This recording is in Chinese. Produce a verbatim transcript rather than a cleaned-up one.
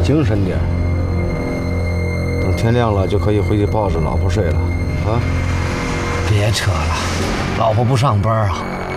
精神点。等天亮了就可以回去抱着老婆睡了，啊！ 别扯了，老婆不上班啊。